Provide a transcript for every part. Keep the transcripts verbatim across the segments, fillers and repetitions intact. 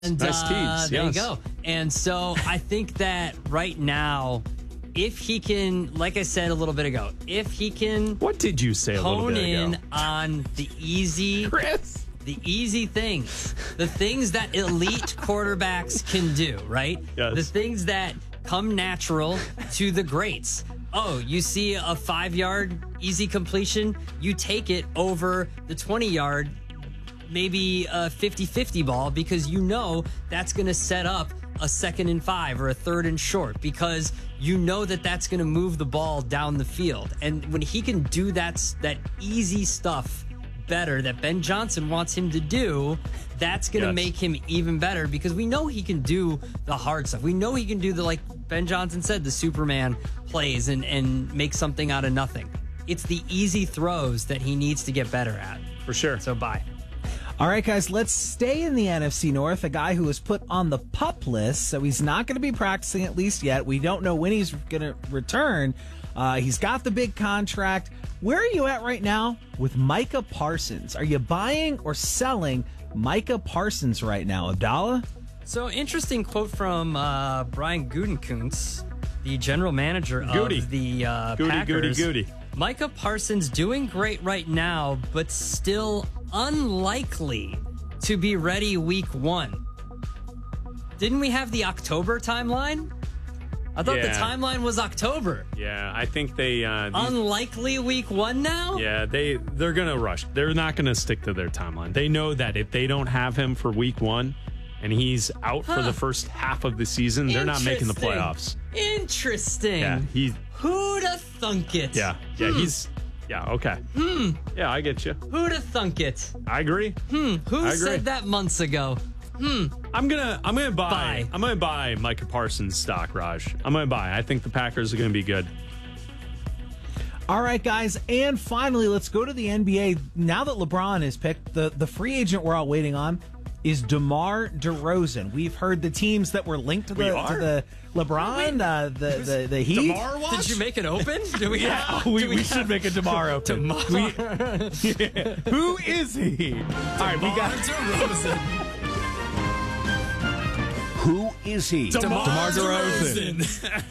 And, nice uh, tease. There yes. you go. And so I think that right now, if he can, like I said a little bit ago, if he can What did you say a little hone bit in ago? on the easy, Chris. the easy things, the things that elite quarterbacks can do, right? Yes. The things that come natural to the greats. Oh, you see a five-yard easy completion, you take it over the twenty-yard, maybe a fifty-fifty ball, because you know that's going to set up a second and five or a third and short, because you know that that's going to move the ball down the field. And when he can do that, that easy stuff better that Ben Johnson wants him to do, that's going to Yes. make him even better, because we know he can do the hard stuff. We know he can do the, like Ben Johnson said, the Superman plays and, and make something out of nothing. It's the easy throws that he needs to get better at. For sure. So bye. All right, guys, let's stay in the N F C North. A guy who was put on the PUP list, so he's not going to be practicing at least yet. We don't know when he's going to return. Uh, he's got the big contract. Where are you at right now with Micah Parsons? Are you buying or selling Micah Parsons right now, Abdallah? So, interesting quote from uh, Brian Gutekunst, the general manager Goody. of the uh, Goody, Packers. goody, goody. Micah Parsons doing great right now, but still unlikely to be ready week one. Didn't we have the October timeline? I thought Yeah. the timeline was October. Yeah, I think they. Uh, these- Unlikely week one now? yeah, they they're gonna rush. They're not gonna stick to their timeline. They know that if they don't have him for week one, and he's out for Huh. the first half of the season, they're not making the Interesting. playoffs. Interesting. Yeah, he. Who'da thunk it? Yeah, yeah, Hmm. he's. Yeah, okay. Hmm. Yeah, I get you. Who'da thunk it? I agree. Hmm. Who I agree. said that months ago? I'm gonna I'm gonna buy, Buy. I'm gonna buy Micah Parsons stock, Raj. I'm gonna buy. I think the Packers are gonna be good. All right, guys, and finally, let's go to the N B A. Now that LeBron is picked, the, the free agent we're all waiting on is DeMar DeRozan. We've heard the teams that were linked to We the, are? to the LeBron, uh, the, the, the Heat. DeMar watch? Did you make it open? Do we have? we, do we, have should make a DeMar open. DeMar? Who is he? All right, we got DeRozan. Who is he? DeMar, DeMar DeRozan.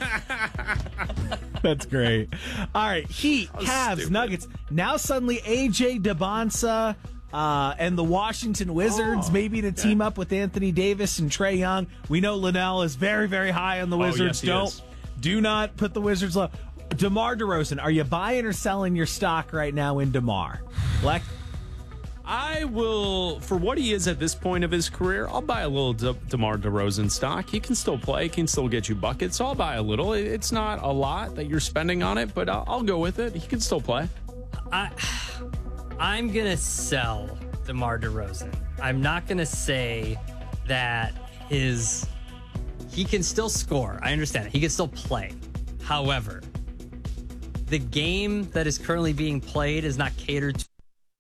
That's great. All right, Heat, Cavs, stupid. Nuggets. Now suddenly A J DeBonsa uh, and the Washington Wizards Oh, maybe to team up with Anthony Davis and Trae Young. We know Linnell is very, very high on the Oh, Wizards. yes, he Don't is. do not put the Wizards low. DeMar DeRozan, are you buying or selling your stock right now in DeMar? Black. I will, for what he is at this point of his career, I'll buy a little De- DeMar DeRozan stock. He can still play, can still get you buckets. So I'll buy a little. It- It's not a lot that you're spending on it, but I'll, I'll go with it. He can still play. I, I'm gonna sell DeMar DeRozan. I'm not gonna say that his he can still score. I understand it. He can still play. However, the game that is currently being played is not catered to.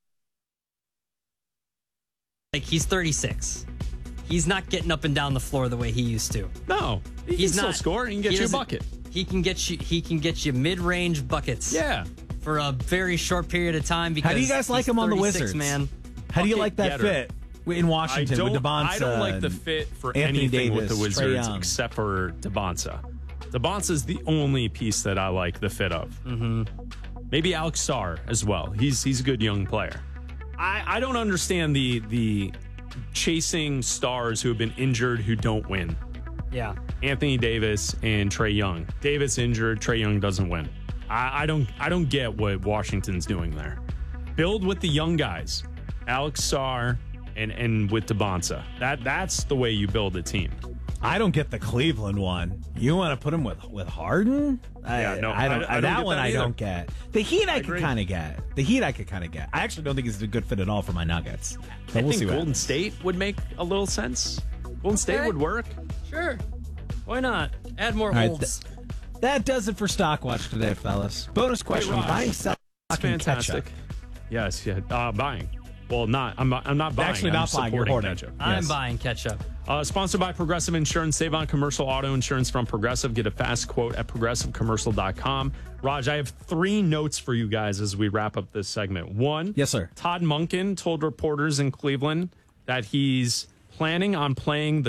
Like, he's thirty-six. He's not getting up and down the floor the way he used to. No, he He's can still not score. He can get he you a doesn't- bucket. He can get you. He can get you mid-range buckets. Yeah. For a very short period of time. Because How do you guys like he's him on the thirty-six, Wizards? man? How do you Bucket like that getter. fit in Washington I with don't, DeBonsa? I don't like the and fit for Anthony anything with Davis, the Trae Wizards Young? except for DeBonsa. DeBonsa is the only piece that I like the fit of. Mm-hmm. Maybe Alex Sarr as well. He's he's a good young player. I, I don't understand the the chasing stars who have been injured who don't win. Yeah. Anthony Davis and Trae Young. Davis injured, Trae Young doesn't win. I, I don't I don't get what Washington's doing there. Build with the young guys, Alex Sarr and and with DeBonsa. That that's the way you build a team. I don't get the Cleveland one. You want to put him with with Harden? Yeah, I, no, I don't. I- I don't that get one that I either. don't get. The Heat I, could agree. kind of get. The Heat I could kind of get. I actually don't think it's a good fit at all for my Nuggets. But I we'll see think what Golden happens. State would make a little sense. Golden State Okay. would work. Sure. Why not? Add more All right, holds. That does it for Stock Watch today, fellas. Bonus question: Raj. buying, selling, That's and fantastic. ketchup. Yes, yeah. Uh, buying. Well, not. I'm not. I'm not buying. Actually, I'm not buying. You're supporting hoarding. ketchup. I'm Yes. buying ketchup. Uh, sponsored by Progressive Insurance. Save on commercial auto insurance from Progressive. Get a fast quote at progressive commercial dot com. Raj, I have three notes for you guys as we wrap up this segment. One, Yes, sir. Todd Monken told reporters in Cleveland that he's planning on playing the